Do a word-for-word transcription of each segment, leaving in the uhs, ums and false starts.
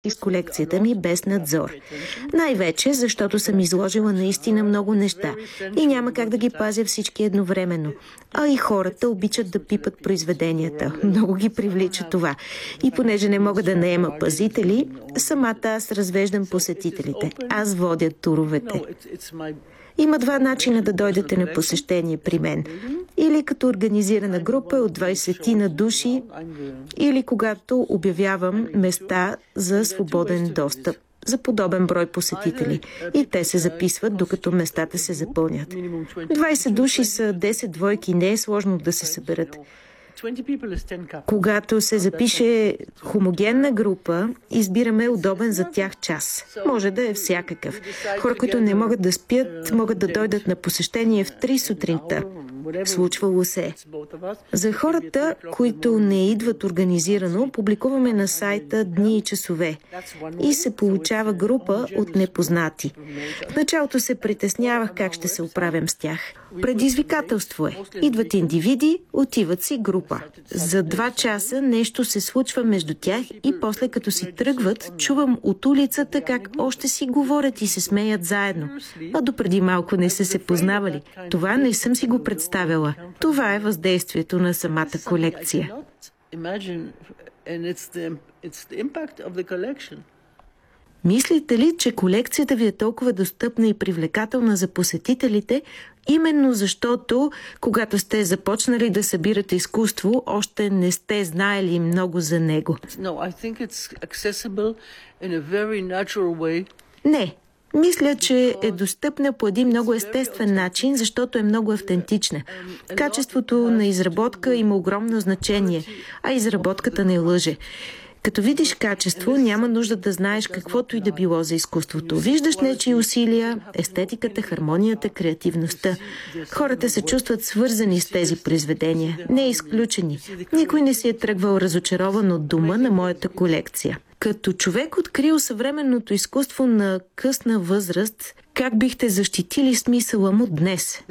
с колекцията ми без надзор. Най-вече, защото съм изложила наистина много неща и няма как да ги пазя всички едновременно. А и хората обичат да пипат произведенията. Много ги привлича това. И понеже не мога да наема пазители, самата аз развеждам посетителите. Аз водя туровете. Има два начина да дойдете на посещение при мен. Или като организирана група от двайсет на души, или когато обявявам места за свободен достъп за подобен брой посетители. И те се записват, докато местата се запълнят. двайсет души са десет двойки, не е сложно да се съберат. Когато се запише хомогенна група, избираме удобен за тях час. Може да е всякакъв. Хора, които не могат да спят, могат да дойдат на посещение в три сутринта. Случвало се. За хората, които не идват организирано, публикуваме на сайта дни и часове. И се получава група от непознати. В началото се притеснявах как ще се оправям с тях. Предизвикателство е. Идват индивиди, отиват си група. За два часа нещо се случва между тях и после като си тръгват, чувам от улицата как още си говорят и се смеят заедно. А допреди малко не са се познавали. Това не съм си го представила. Това е въздействието на самата колекция. Мислите ли, че колекцията ви е толкова достъпна и привлекателна за посетителите, именно защото, когато сте започнали да събирате изкуство, още не сте знаели много за него? Не. Мисля, че е достъпна по един много естествен начин, защото е много автентична. Качеството на изработка има огромно значение, а изработката не лъже. Като видиш качество, няма нужда да знаеш каквото и да било за изкуството. Виждаш нечии усилия, естетиката, хармонията, креативността. Хората се чувстват свързани с тези произведения, не изключени. Никой не си е тръгвал разочарован от дома на моята колекция. Като човек открил съвременното изкуство на късна възраст, как бихте защитили смисъла му днес?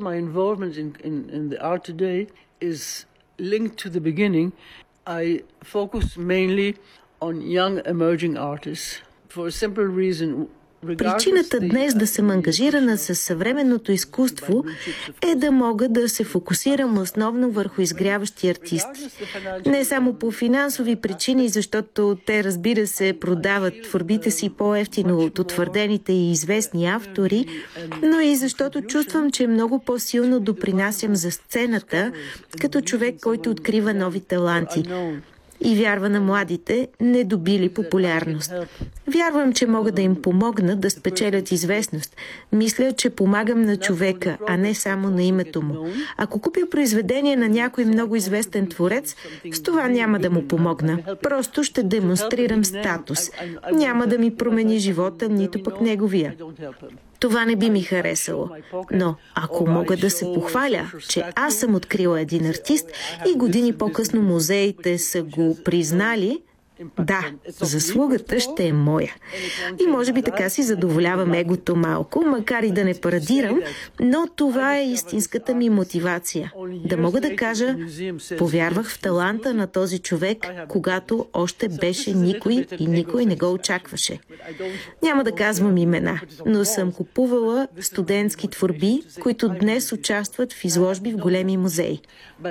I focus mainly on young emerging artists for a simple reason. Причината днес да съм ангажирана с съвременното изкуство е да мога да се фокусирам основно върху изгряващи артисти. Не само по финансови причини, защото те, разбира се, продават творбите си по-евтино от утвърдените и известни автори, но и защото чувствам, че много по-силно допринасям за сцената, като човек, който открива нови таланти и вярва на младите, не добили популярност. Вярвам, че мога да им помогна да спечелят известност. Мисля, че помагам на човека, а не само на името му. Ако купя произведение на някой много известен творец, с това няма да му помогна. Просто ще демонстрирам статус. Няма да ми промени живота, нито пък неговия. Това не би ми харесало. Но ако мога да се похваля, че аз съм открила един артист и години по-късно музеите са го признали, да, заслугата ще е моя. И може би така си задоволявам егото малко, макар и да не парадирам, но това е истинската ми мотивация. Да мога да кажа, повярвах в таланта на този човек, когато още беше никой и никой не го очакваше. Няма да казвам имена, но съм купувала студентски творби, които днес участват в изложби в големи музеи.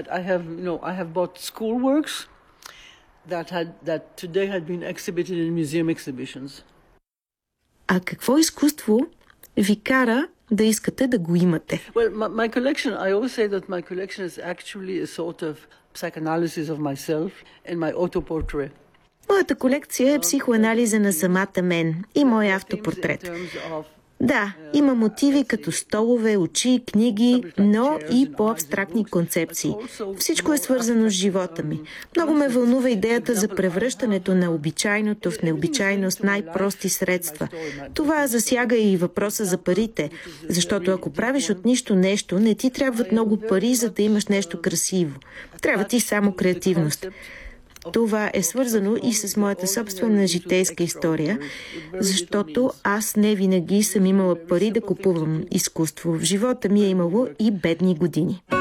That had, that today had been exhibited in museum exhibitions. А какво изкуство ви кара да искате да го имате? Well, my, my collection, I always say that my collection is actually a sort of psychoanalysis of myself and my autoportrait. Моята колекция е психоанализа на самата мен и мой автопортрет. Да, има мотиви като столове, очи, книги, но и по-абстрактни концепции. Всичко е свързано с живота ми. Много ме вълнува идеята за превръщането на обичайното в необичайно с най-прости средства. Това засяга и въпроса за парите, защото ако правиш от нищо нещо, не ти трябват много пари, за да имаш нещо красиво. Трябва ти само креативност. Това е свързано и с моята собствена житейска история, защото аз не винаги съм имала пари да купувам изкуство. В живота ми е имало и бедни години.